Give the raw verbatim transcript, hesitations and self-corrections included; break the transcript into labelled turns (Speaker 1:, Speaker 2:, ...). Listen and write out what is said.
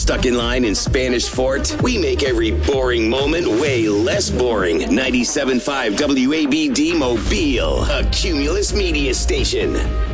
Speaker 1: Stuck in line in Spanish Fort? We make every boring moment way less boring. ninety-seven point five W A B D Mobile, a Cumulus media station.